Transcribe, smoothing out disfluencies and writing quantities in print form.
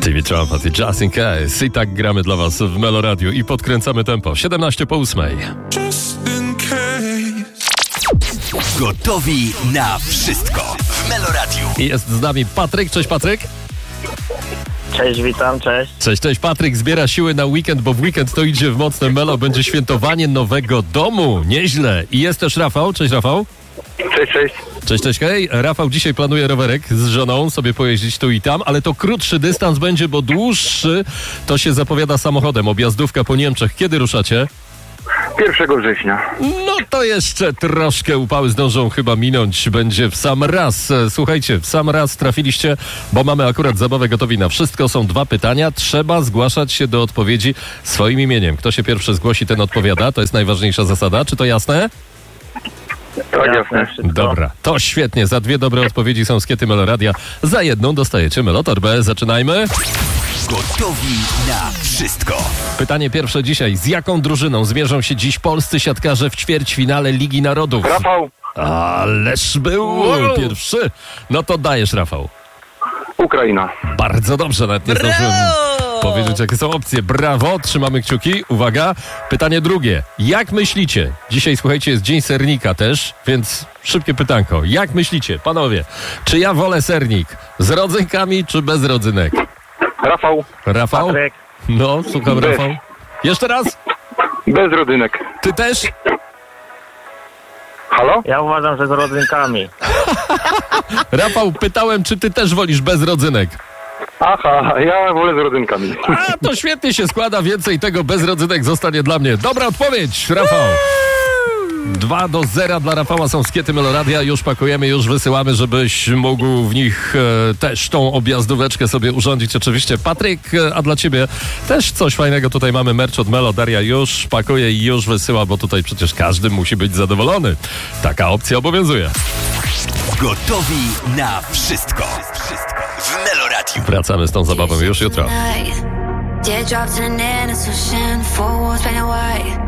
David Trump i Justin Case. I tak gramy dla was w Melo Radio i podkręcamy tempo. 7:17. Gotowi na wszystko w Melo Radio. I jest z nami Patryk. Cześć Patryk. Cześć, witam, cześć. Cześć Patryk. Zbiera siły na weekend, bo w weekend to idzie w mocne Melo. Będzie świętowanie nowego domu. Nieźle. I jest też Rafał. Cześć Rafał. Cześć. Hej. Rafał dzisiaj planuje rowerek z żoną, sobie pojeździć tu i tam, ale to krótszy dystans będzie, bo dłuższy to się zapowiada samochodem. Objazdówka po Niemczech. Kiedy ruszacie? 1 września. No to jeszcze troszkę upały zdążą chyba minąć. Będzie w sam raz. Słuchajcie, w sam raz trafiliście, bo mamy akurat zabawę gotowi na wszystko. Są 2 pytania. Trzeba zgłaszać się do odpowiedzi swoim imieniem. Kto się pierwszy zgłosi, ten odpowiada. To jest najważniejsza zasada. Czy to jasne? Tak, jasne. Wszystko. Dobra, to świetnie. Za 2 dobre odpowiedzi są skiety Meloradia. Za 1 dostajecie Melotorbę. Zaczynajmy. Gotowi na wszystko. Pytanie pierwsze dzisiaj. Z jaką drużyną zmierzą się dziś polscy siatkarze w ćwierćfinale Ligi Narodów? Rafał, Ależ był pierwszy. No to dajesz, Rafał. Ukraina. Bardzo dobrze, nawet nie zdążyłem powiedzieć, jakie są opcje. Brawo, trzymamy kciuki. Uwaga, pytanie drugie. Jak myślicie? Dzisiaj, słuchajcie, jest Dzień Sernika też, więc szybkie pytanko. Jak myślicie, panowie, czy ja wolę sernik z rodzynkami, czy bez rodzynek? Rafał, Patryk, No, słucham, Bez. Rafał. Jeszcze raz? bez rodzynek. Ty też? Halo? ja uważam, że z rodzynkami. Rafał, pytałem, czy ty też wolisz bez rodzynek? Aha, ja wolę z rodzynkami. A, to świetnie się składa, więcej tego bez rodzynek zostanie dla mnie. Dobra odpowiedź, Rafał. 2-0 dla Rafała są skiety Meloradia. Już pakujemy, już wysyłamy, żebyś mógł w nich też tą objazdóweczkę sobie urządzić. Oczywiście, Patryk, a dla ciebie też coś fajnego. Tutaj mamy merch od Melo. Daria już pakuje i już wysyła, bo tutaj przecież każdy musi być zadowolony. Taka opcja obowiązuje. Gotowi na wszystko w Melo Radio. Wracamy z tą zabawą już jutro. Teardrops in an innocent ocean, 4 walls painted white.